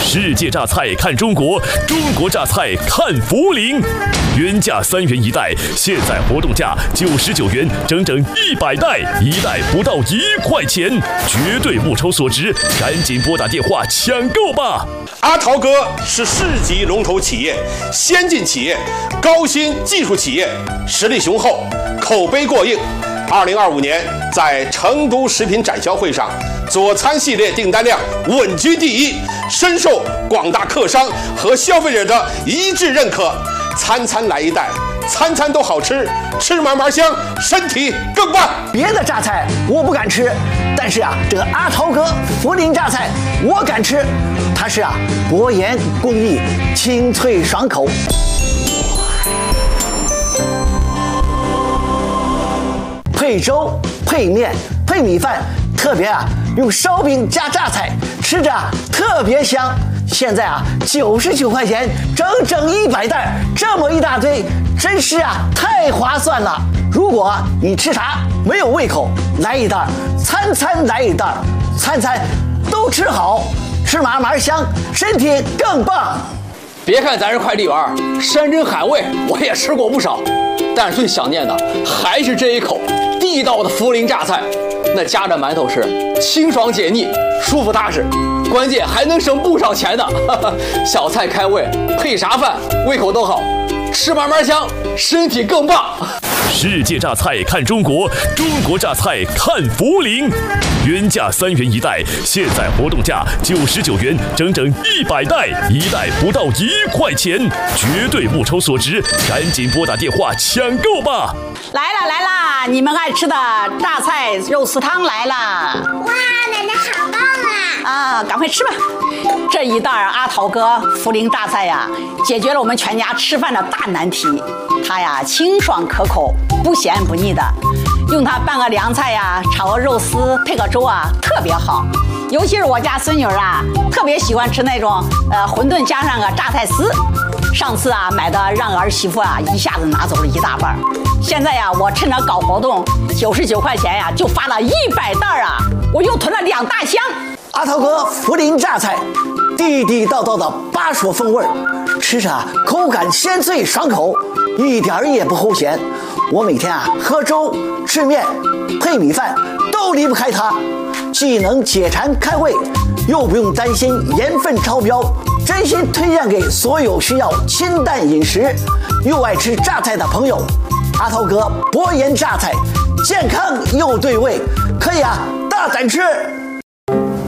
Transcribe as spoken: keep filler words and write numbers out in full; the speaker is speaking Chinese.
世界榨菜看中国，中国榨菜看涪陵。原价三元一袋，现在活动价九十九元，整整一百袋，一袋不到一块钱，绝对物超所值，赶紧拨打电话抢购吧！ 阿陶哥是市级龙头企业、先进企业、高新技术企业，实力雄厚，口碑过硬。二零二五年在成都食品展销会上，佐餐系列订单量稳居第一，深受广大客商和消费者的一致认可。餐餐来一袋，餐餐都好吃，吃嘛嘛香，身体更棒。 别的榨菜我不敢吃，但是啊，这个阿陶哥涪陵榨菜我敢吃，它是啊薄盐工艺，清脆爽口。配粥、配面、配米饭，特别啊用烧饼加榨菜，吃着啊特别香。现在啊九十九块钱，整整一百袋，这么一大堆，真是啊太划算了。如果你吃啥没有胃口，来一袋，餐餐来一袋，餐餐都吃好，吃嘛嘛香，身体更棒。 别看咱是快递员，山珍海味我也吃过不少，但是最想念的还是这一口地道的涪陵榨菜。那夹着馒头吃，清爽解腻，舒服踏实，关键还能省不少钱呢。小菜开胃，配啥饭胃口都好，吃嘛嘛香，身体更棒。 世界榨菜看中国，中国榨菜看涪陵。原价三元一袋，现在活动价九十九元，整整一百袋，一袋不到一块钱，绝对物超所值，赶紧拨打电话抢购吧！ 来了来了，你们爱吃的榨菜肉丝汤来了！ 哇，奶奶好棒啊！ 啊，赶快吃吧！这一袋阿陶哥涪陵榨菜呀，解决了我们全家吃饭的大难题。它呀清爽可口，不咸不腻的，用它拌个凉菜呀，炒个肉丝，配个粥啊，特别好。尤其是我家孙女啊，特别喜欢吃那种呃馄饨加上个榨菜丝。上次啊买的让儿媳妇啊一下子拿走了一大半，现在呀我趁着搞活动，九十九块钱呀就发了一百袋啊，我又囤了两大箱。 阿陶哥涪陵榨菜，地地道道的巴蜀风味，吃着口感鲜脆爽口，一点也不齁咸。我每天啊喝粥、吃面、配米饭都离不开它，既能解馋开胃，又不用担心盐分超标。真心推荐给所有需要清淡饮食又爱吃榨菜的朋友。阿陶哥薄盐榨菜，健康又对味，可以啊大胆吃。